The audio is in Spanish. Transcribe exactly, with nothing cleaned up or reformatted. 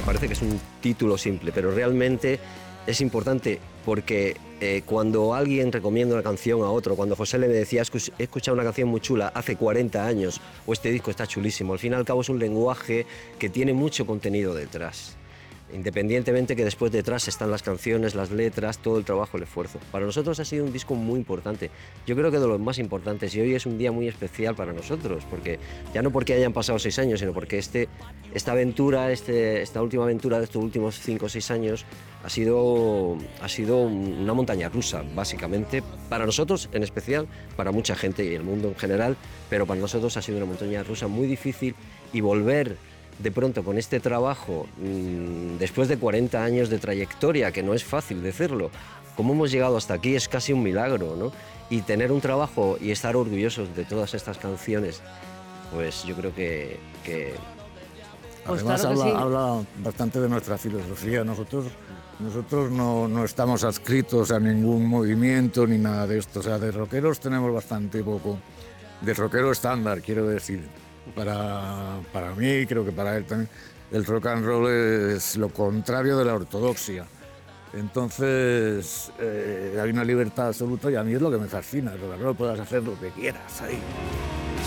parece que es un título simple, pero realmente es importante porque eh, cuando alguien recomienda una canción a otro, cuando José le decía, he escuchado una canción muy chula hace cuarenta años, o este disco está chulísimo, al fin y al cabo es un lenguaje que tiene mucho contenido detrás. Independientemente que después detrás están las canciones, las letras, todo el trabajo, el esfuerzo. Para nosotros ha sido un disco muy importante, yo creo que de los más importantes, y hoy es un día muy especial para nosotros, porque ya no porque hayan pasado seis años, sino porque este, esta aventura, este, esta última aventura de estos últimos cinco o seis años ha sido, ha sido una montaña rusa, básicamente, para nosotros en especial, para mucha gente y el mundo en general, pero para nosotros ha sido una montaña rusa muy difícil, y volver de pronto con este trabajo, mmm, después de cuarenta años de trayectoria, que no es fácil decirlo, cómo hemos llegado hasta aquí es casi un milagro, ¿no? Y tener un trabajo y estar orgullosos de todas estas canciones, pues yo creo que... que... Pues Además claro habla, sí. habla bastante de nuestra filosofía. Nosotros, nosotros no, no estamos adscritos a ningún movimiento ni nada de esto. O sea, de rockeros tenemos bastante poco. De rockero estándar, quiero decir. Para, para mí, creo que para él también, el rock and roll es lo contrario de la ortodoxia. Entonces, eh, hay una libertad absoluta y a mí es lo que me fascina. El rock and roll, puedas hacer lo que quieras ahí.